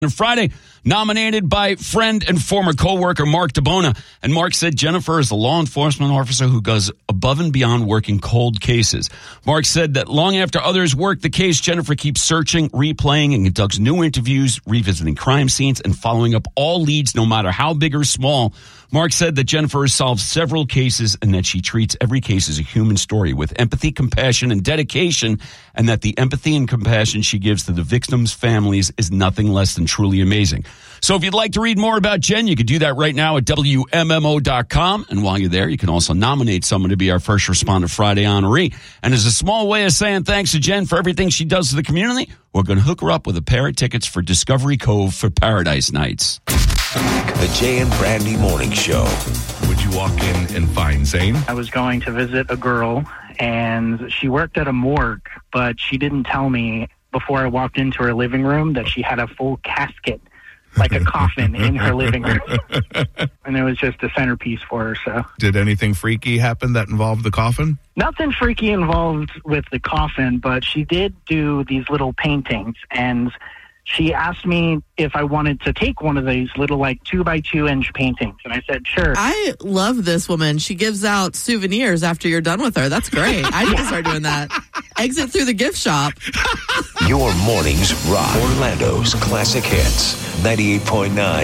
Friday, nominated by friend and former co-worker Mark DeBona. And Mark said Jennifer is a law enforcement officer who goes above and beyond working cold cases. Mark said that long after others work the case, Jennifer keeps searching, replaying, and conducts new interviews, revisiting crime scenes, and following up all leads, no matter how big or small. Mark said that Jennifer has solved several cases and that she treats every case as a human story with empathy, compassion, and dedication, and that the empathy and compassion she gives to the victims' families is nothing less than truly amazing. So if you'd like to read more about Jen, you can do that right now at WMMO.com. And while you're there, you can also nominate someone to be our First Responder Friday honoree. And as a small way of saying thanks to Jen for everything she does for the community, we're going to hook her up with a pair of tickets for Discovery Cove for Paradise Nights. The Jay and Brandy Morning Show. Would you walk in and find Zane? I was going to visit a girl, and she worked at a morgue, but she didn't tell me before I walked into her living room that she had a full casket, like a coffin, in her living room. And it was just a centerpiece for her. So, did anything freaky happen that involved the coffin? Nothing freaky involved with the coffin, but she did do these little paintings, and she asked me if I wanted to take one of these little, 2x2-inch paintings. And I said, sure. I love this woman. She gives out souvenirs after you're done with her. That's great. I need to start doing that. Exit through the gift shop. Your mornings rock. Orlando's classic hits. 98.9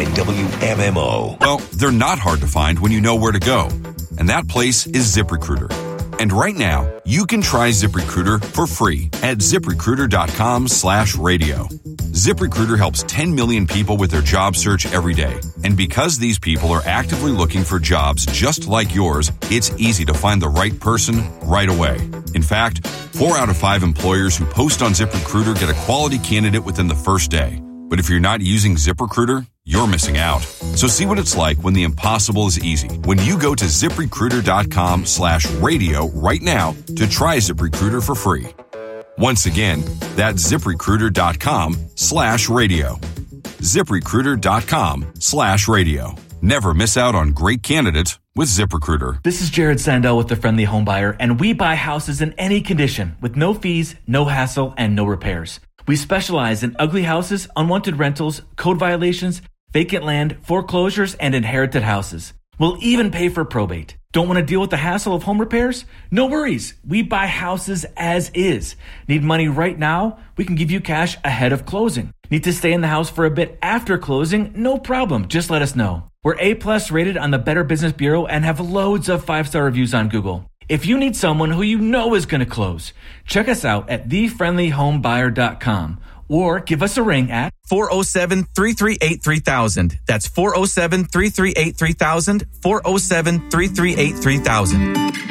WMMO. Well, they're not hard to find when you know where to go. And that place is ZipRecruiter. And right now, you can try ZipRecruiter for free at ZipRecruiter.com/radio. ZipRecruiter helps 10 million people with their job search every day. And because these people are actively looking for jobs just like yours, it's easy to find the right person right away. In fact, 4 out of 5 employers who post on ZipRecruiter get a quality candidate within the first day. But if you're not using ZipRecruiter, you're missing out. So see what it's like when the impossible is easy. When you go to ZipRecruiter.com/radio right now to try ZipRecruiter for free. Once again, that's ZipRecruiter.com/radio. ZipRecruiter.com/radio. Never miss out on great candidates with ZipRecruiter. This is Jared Sandell with The Friendly Home Buyer, and we buy houses in any condition with no fees, no hassle, and no repairs. We specialize in ugly houses, unwanted rentals, code violations, vacant land, foreclosures, and inherited houses. We'll even pay for probate. Don't want to deal with the hassle of home repairs? No worries. We buy houses as is. Need money right now? We can give you cash ahead of closing. Need to stay in the house for a bit after closing? No problem. Just let us know. We're A+ rated on the Better Business Bureau and have loads of 5-star reviews on Google. If you need someone who you know is going to close, check us out at thefriendlyhomebuyer.com or give us a ring at 407-338-3000. That's 407-338-3000, 407-338-3000.